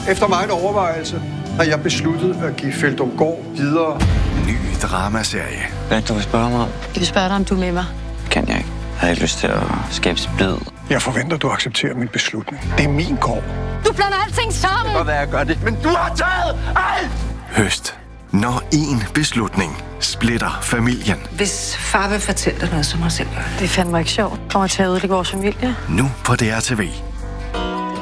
Efter meget overvejelse har jeg besluttet at give Feldumgaard videre. Ny dramaserie. Hvad du vil spørge mig om? Jeg vil spørge dig, om du er med mig. Kan jeg ikke. Jeg har ikke lyst til at skabe splid. Jeg forventer, du accepterer min beslutning. Det er min gård. Du blander alting sammen! Det kan godt være, jeg gør det, men du har taget alt! Høst. Når én beslutning splitter familien. Hvis far vil fortælle dig noget, så må du selv gøre det. Det er fandme ikke sjovt. Kommer til at ødelægge vores familie. Nu på DRTV.